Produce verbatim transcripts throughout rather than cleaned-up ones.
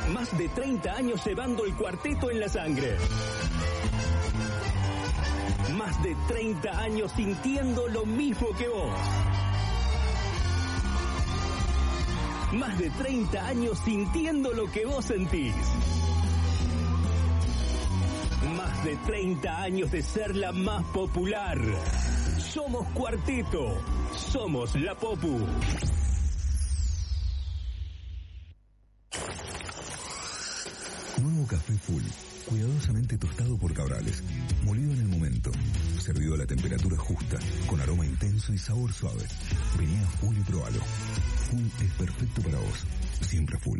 Más de treinta años llevando el cuarteto en la sangre. Más de treinta años sintiendo lo mismo que vos. Más de treinta años sintiendo lo que vos sentís. Más de treinta años de ser la más popular. Somos Cuarteto. Somos la Popu. Nuevo café Full, cuidadosamente tostado por Cabrales, molido en el momento, servido a la temperatura justa, con aroma intenso y sabor suave. Vení a Full y probalo. Full es perfecto para vos, siempre Full.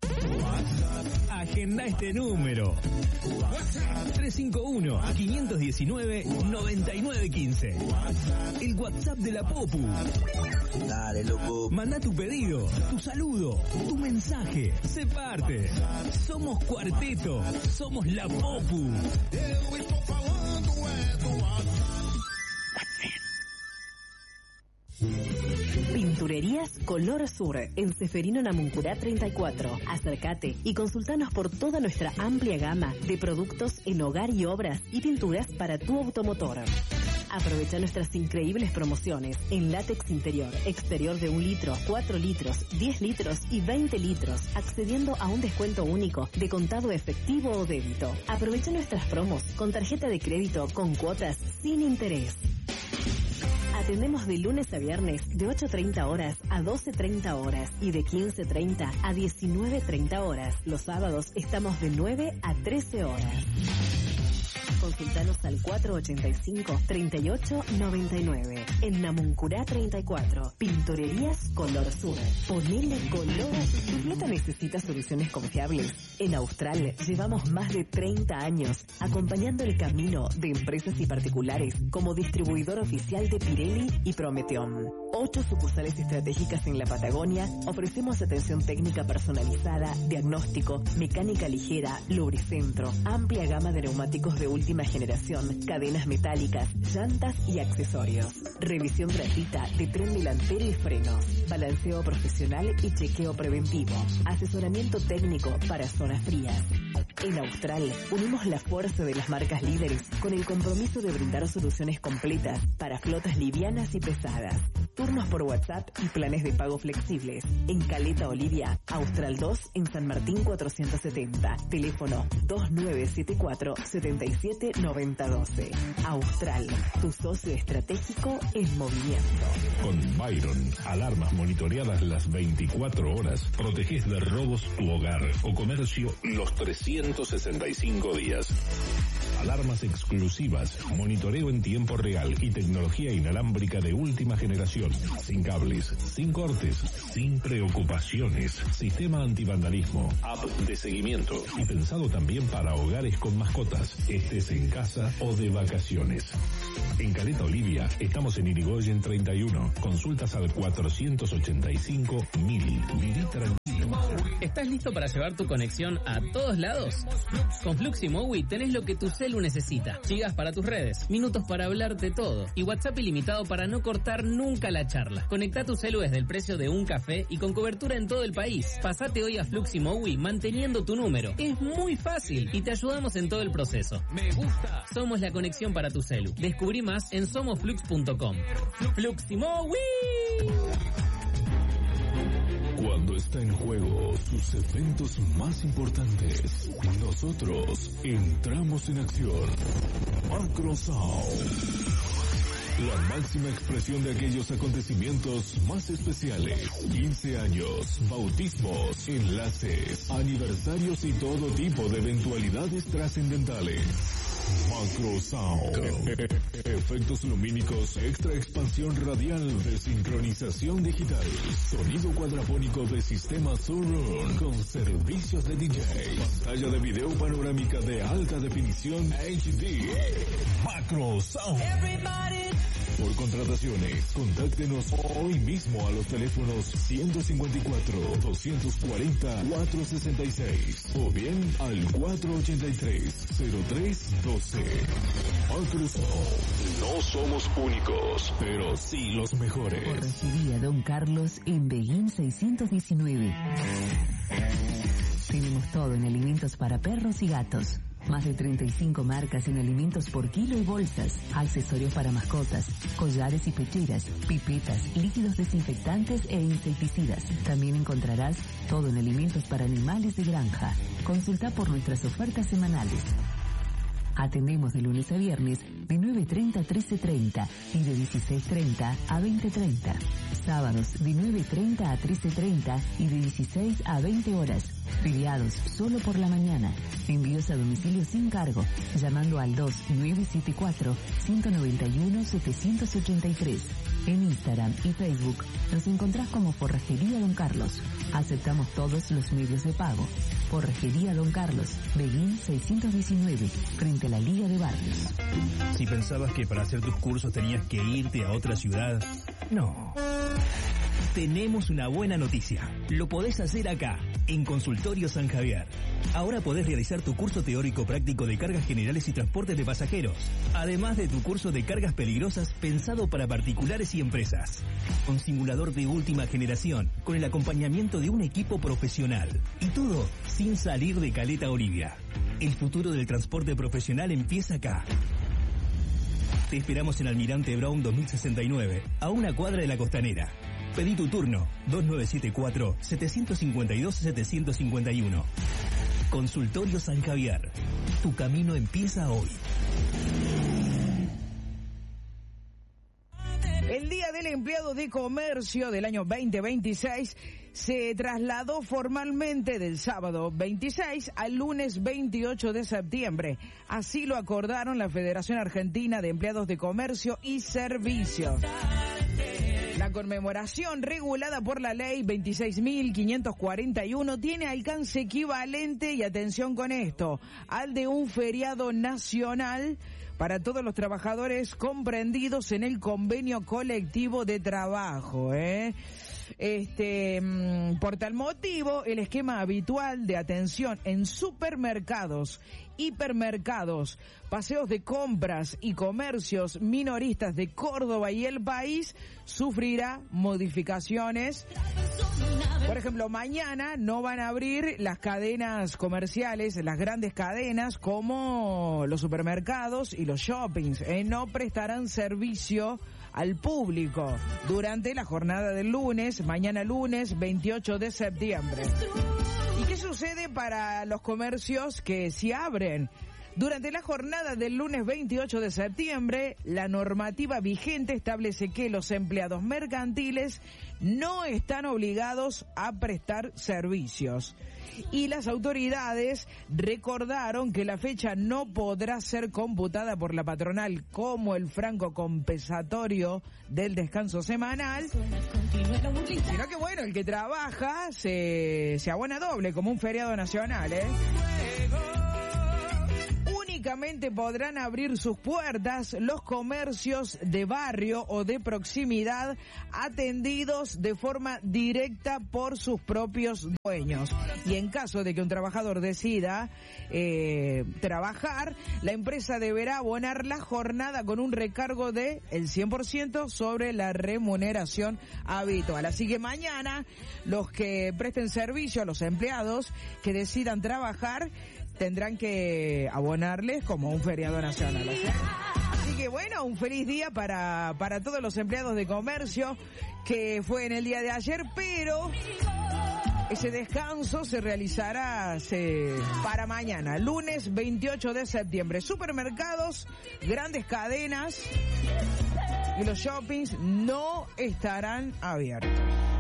Agenda este número. tres cinco uno, cinco uno nueve, nueve nueve uno cinco. El WhatsApp de la Popu. Dale, loco. Manda tu pedido, tu saludo, tu mensaje. Sé parte. Somos Cuarteto. Somos la Popu. Pinturerías Color Sur, en Ceferino Namuncurá treinta y cuatro. Acércate y consultanos por toda nuestra amplia gama de productos en hogar y obras y pinturas para tu automotor. Aprovecha nuestras increíbles promociones en látex interior, exterior de un litro, cuatro litros, diez litros y veinte litros, accediendo a un descuento único de contado efectivo o débito. Aprovecha nuestras promos con tarjeta de crédito con cuotas sin interés. Atendemos de lunes a viernes de ocho treinta horas a doce treinta horas y de quince treinta a diecinueve treinta horas. Los sábados estamos de nueve a trece horas. Consultanos al cuatro ochenta y cinco, treinta y ocho noventa y nueve. En Namuncurá treinta y cuatro. Pinturerías Color Sur. Ponele color. ¿Tu flota necesita soluciones confiables? En Austral llevamos más de treinta años acompañando el camino de empresas y particulares como distribuidor oficial de Pirelli y Prometeon. Ocho sucursales estratégicas en la Patagonia. Ofrecemos atención técnica personalizada, diagnóstico, mecánica ligera, lubricentro, amplia gama de neumáticos de última generación, cadenas metálicas, llantas y accesorios. Revisión gratuita de tren delantero y frenos. Balanceo profesional y chequeo preventivo. Asesoramiento técnico para zonas frías. En Austral unimos la fuerza de las marcas líderes con el compromiso de brindar soluciones completas para flotas livianas y pesadas. Turnos por WhatsApp y planes de pago flexibles. En Caleta Olivia, Austral dos en San Martín cuatrocientos setenta. Teléfono dos nueve siete cuatro, siete siete nueve cero uno dos. Austral, tu socio estratégico en movimiento. Con Byron, alarmas monitoreadas las veinticuatro horas. Protegés de robos tu hogar o comercio los trescientos sesenta y cinco días. Alarmas exclusivas, monitoreo en tiempo real y tecnología inalámbrica de última generación. Sin cables, sin cortes, sin preocupaciones. Sistema antivandalismo, app de seguimiento y pensado también para hogares con mascotas, estés en casa o de vacaciones. En Caleta Olivia estamos en Irigoyen treinta y uno. Consultas al cuatrocientos ochenta y cinco mil. Viví tranquilo. ¿Estás listo para llevar tu conexión a todos lados? Con Flux y Mowi tenés lo que tu celu necesita. Gigas para tus redes, minutos para hablar de todo y WhatsApp ilimitado para no cortar nunca la charla. Conecta tu celu desde el precio de un café y con cobertura en todo el país. Pasate hoy a Flux y Mowi manteniendo tu número. Es muy fácil y te ayudamos en todo el proceso. Me gusta. Somos la conexión para tu celu. Descubrí más en somos flux punto com. Flux y Mowi. Cuando está en juego sus eventos más importantes, nosotros entramos en acción. Macrosound. La máxima expresión de aquellos acontecimientos más especiales. quince años, bautismos, enlaces, aniversarios y todo tipo de eventualidades trascendentales. Macrosound. Efectos lumínicos, extra expansión radial de sincronización digital. Sonido cuadrafónico de sistema Surround con servicios de D J. Pantalla de video panorámica de alta definición H D. Macrosound. Por contrataciones, contáctenos hoy mismo a los teléfonos ciento cincuenta y cuatro, doscientos cuarenta, cuatrocientos sesenta y seis o bien al cuatrocientos ochenta y tres, cero tres doce. Microsoft. No somos únicos, pero sí los mejores. Recibí a Don Carlos en Beguín seiscientos diecinueve. Tenemos Todo en alimentos para perros y gatos. Más de treinta y cinco marcas en alimentos por kilo y bolsas, accesorios para mascotas, collares y pecheras, pipetas, líquidos desinfectantes e insecticidas. También encontrarás todo en alimentos para animales de granja. Consulta por nuestras ofertas semanales. Atendemos de lunes a viernes de nueve treinta a trece treinta y de dieciséis treinta a veinte treinta. Sábados de nueve treinta a trece treinta y de dieciséis a veinte horas. Feriados solo por la mañana. Envíos a domicilio sin cargo, llamando al dos nueve siete cuatro, uno nueve uno, siete ocho tres. En Instagram y Facebook nos encontrás como Forrajería Don Carlos. Aceptamos todos los medios de pago. Forrajería Don Carlos, Beguín seiscientos diecinueve, frente a la Liga de Barrios. Si pensabas que para hacer tus cursos tenías que irte a otra ciudad, no. Tenemos una buena noticia. Lo podés hacer acá, en Consultorio San Javier. Ahora podés realizar tu curso teórico práctico de cargas generales y transportes de pasajeros, además de tu curso de cargas peligrosas pensado para particulares y empresas. Con simulador de última generación, con el acompañamiento de un equipo profesional. Y todo sin salir de Caleta Olivia. El futuro del transporte profesional empieza acá. Te esperamos en Almirante Brown dos mil sesenta y nueve, a una cuadra de la Costanera. Pedí tu turno, dos nueve siete cuatro, siete cinco dos, siete cinco uno. Consultorio San Javier. Tu camino empieza hoy. El Día del Empleado de Comercio del año veinte veintiséis se trasladó formalmente del sábado veintiséis al lunes veintiocho de septiembre. Así lo acordaron la Federación Argentina de Empleados de Comercio y Servicios. La conmemoración, regulada por la ley veintiséis mil quinientos cuarenta y uno, tiene alcance equivalente, y atención con esto, al de un feriado nacional para todos los trabajadores comprendidos en el convenio colectivo de trabajo, ¿eh? Este, por tal motivo, el esquema habitual de atención en supermercados, hipermercados, paseos de compras y comercios minoristas de Córdoba y el país sufrirá modificaciones. Por ejemplo, mañana no van a abrir las cadenas comerciales, las grandes cadenas como los supermercados y los shoppings, ¿eh? No prestarán servicio al público durante la jornada del lunes, mañana lunes veintiocho de septiembre. ¿Y qué sucede para los comercios que sí abren? Durante la jornada del lunes veintiocho de septiembre, la normativa vigente establece que los empleados mercantiles no están obligados a prestar servicios. Y las autoridades recordaron que la fecha no podrá ser computada por la patronal como el franco compensatorio del descanso semanal, sino que, bueno, el que trabaja se, se abona doble, como un feriado nacional, ¿eh? Únicamente podrán abrir sus puertas los comercios de barrio o de proximidad atendidos de forma directa por sus propios dueños. Y en caso de que un trabajador decida eh, trabajar, la empresa deberá abonar la jornada con un recargo de el cien por ciento sobre la remuneración habitual. Así que mañana los que presten servicio a los empleados que decidan trabajar tendrán que abonarles como un feriado nacional. ¿Sí? Así que bueno, un feliz día para, para todos los empleados de comercio, que fue en el día de ayer, pero ese descanso se realizará se, para mañana, lunes veintiocho de septiembre. Supermercados, grandes cadenas y los shoppings no estarán abiertos.